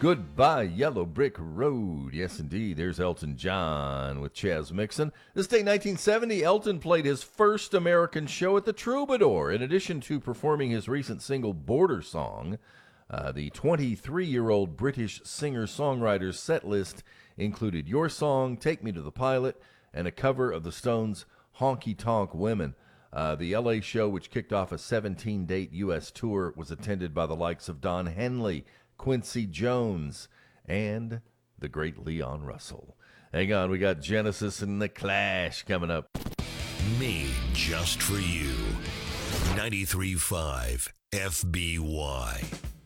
Goodbye, Yellow Brick Road. Yes, indeed. There's Elton John with Chaz Mixon. This day, 1970, Elton played his first American show at the Troubadour. In addition to performing his recent single, Border Song, the 23-year-old British singer-songwriter's set list included Your Song, Take Me to the Pilot, and a cover of the Stones' Honky Tonk Women. The LA show, which kicked off a 17-date U.S. tour, was attended by the likes of Don Henley, Quincy Jones, and the great Leon Russell. Hang on, we got Genesis and The Clash coming up. Me, just for you. 93.5 FBY.